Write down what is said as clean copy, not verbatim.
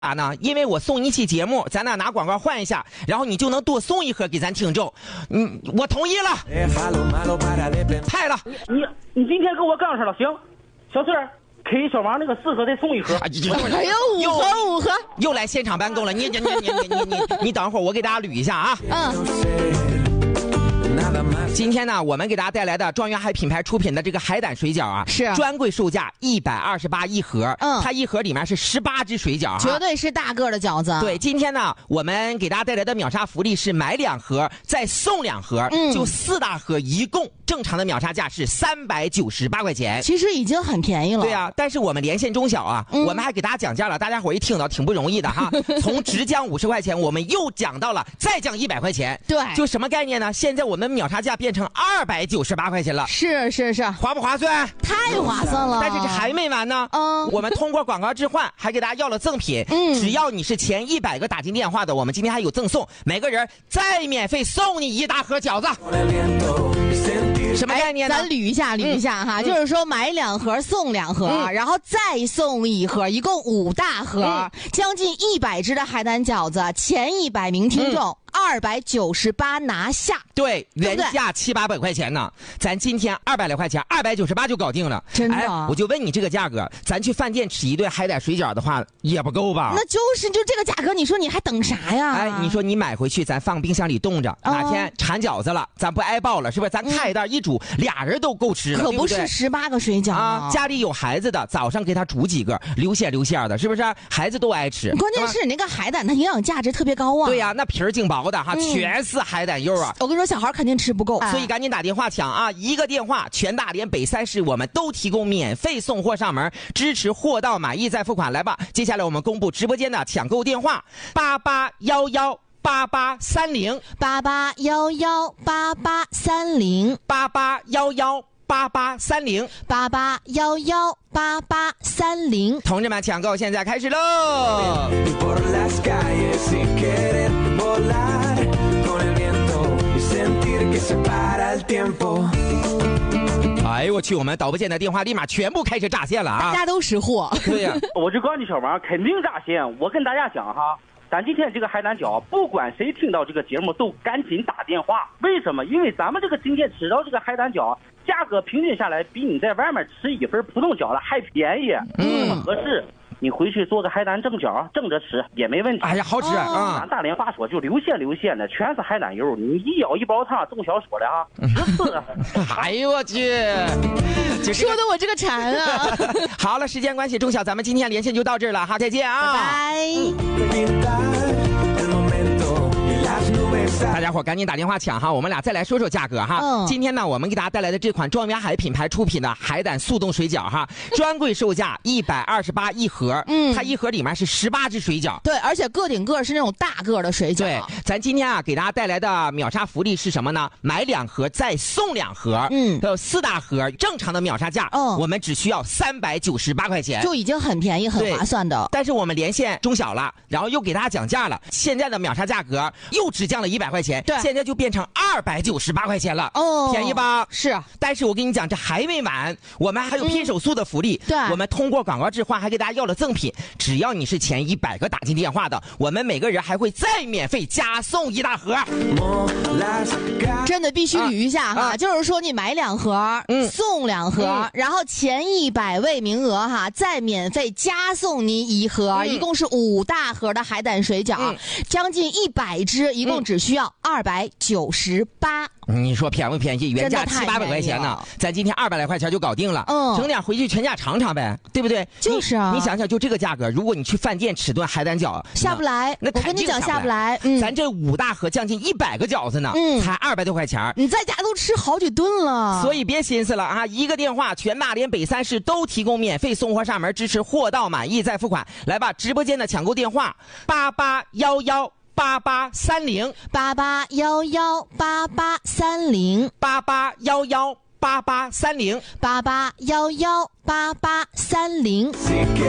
啥呢？因为我送你一期节目，咱俩拿广告换一下，然后你就能多送一盒给咱听众。我同意了。太了， 你今天跟我杠上了，行，小四儿。K 小王那个4盒再送1盒， 哎呦5盒， 又来现场办公了。你等会儿，我给大家捋一下啊。今天呢，我们给大家带来的庄园海品牌出品的这个海胆水饺啊， 是专柜售价128一盒，它一盒里面是18只水饺， 绝对是大个的饺子。 对，今天呢，我们给大家带来的秒杀福利是买2盒再送2盒，就4大盒，一共正常的秒杀价是398块钱， 其实已经很便宜了。 对啊，但是我们连线中小啊，我们还给大家讲价了，大家伙一听到挺不容易的哈，从直降50块钱，我们又讲到了再降100块钱， 对， 就什么概念呢？现在我们秒杀价变成298块钱了， 是， 划不划算？ 太划算了。 但是这还没完呢，我们通过广告置换还给大家要了赠品，只要你是前100个打进电话的，我们今天还有赠送，每个人再免费送你1大盒饺子。什么概念呢？ 咱捋一下哈，就是说买2盒送2盒，然后再送1盒，一共5大盒，将近100只的海胆饺子，前100名听众。298拿下， 对，原价700-800块钱呢，咱今天200来块钱，298就搞定了。 真的， 我就问你这个价格，咱去饭店吃一顿海胆水饺的话，也不够吧？ 那就这个价格，你说你还等啥呀？ 你说你买回去，咱放冰箱里冻着，哪天馋饺子了，咱不挨爆了，是不是？咱开一袋一煮，2人都够吃了， 可不是18个水饺啊！家里有孩子的，早上给他煮几个，流馅的，是不是？孩子都爱吃。 关键是那个海胆，它营养价值特别高啊。 对呀，那皮儿净薄的哈，全是海胆肉啊！ 我跟你说，小孩肯定吃不够， 所以赶紧打电话抢啊！一个电话，全大连北3市我们都提供免费送货上门，支持货到满意再付款。来吧，接下来我们公布直播间的抢购电话，88118830，88118830，88118830，同志们，抢购现在开始喽！哎呦我去，我们导播间的电话立马全部开始炸线了啊！ 大家都识货。 对呀， 我就告诉你，小王肯定炸线。我跟大家讲哈，咱今天这个海胆饺，不管谁听到这个节目都赶紧打电话。为什么？因为咱们这个今天吃到这个海胆饺，价格平均下来比你在外面吃一份普通饺子还便宜，那么合适。你回去做个海胆蒸饺，蒸着吃也没问题。 哎呀，好吃啊！ 咱大连话说就流线的，全是海胆油，你一舀一煲汤，这么小说的啊，直吃。 哎呦我去， 说的我这个馋啊！ 好了，时间关系，钟晓，咱们今天连线就到这儿了哈，再见啊！ 拜拜。 大家伙赶紧打电话抢哈，我们俩再来说说价格哈。今天呢，我们给大家带来的这款庄园海品牌出品的海胆速冻水饺哈，专柜售价128一盒，它一盒里面是18只水饺， 对，而且个顶个是那种大个的水饺。 对，咱今天啊给大家带来的秒杀福利是什么呢？买2盒再送2盒，还有4大盒，正常的秒杀价，我们只需要398块钱， 就已经很便宜很划算的。 但是我们连线中小了，然后又给大家讲价了，现在的秒杀价格又只降了100块钱， 对， 现在就变成298块钱了，便宜吧？ 是。 但是我跟你讲，这还没完，我们还有拼手速的福利， 对， 我们通过广告置换还给大家要了赠品，只要你是前100个打进电话的，我们每个人还会再免费加送1大盒。 真的必须捋一下哈，就是说你买2盒，送2盒，然后前100位名额哈，再免费加送你1盒，一共是5大盒的海胆水饺，将近100只，一共只需要298。 你说便不便宜？原价700-800块钱呢，咱今天200来块钱就搞定了，整点回去全家尝尝呗，对不对？ 就是啊， 你想想，就这个价格，如果你去饭店吃顿海胆饺， 下不来。 那我跟你讲，下不来。 咱这5大盒将近100个饺子呢，才200多块钱， 你在家都吃好几顿了。 所以别心思了啊！一个电话，全大连北3市都提供免费送货上门，支持货到满意再付款。来吧，直播间的抢购电话88118830，88118830，88118830。